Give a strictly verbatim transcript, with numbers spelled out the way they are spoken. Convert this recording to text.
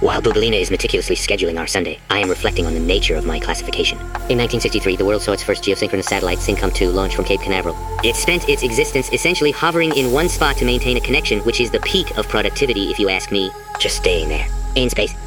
While Bubelina is meticulously scheduling our Sunday, I am reflecting on the nature of my classification. In nineteen sixty-three, the world saw its first geosynchronous satellite, Syncom two, launch from Cape Canaveral. It spent its existence essentially hovering in one spot to maintain a connection, which is the peak of productivity if you ask me. Just staying there. In space.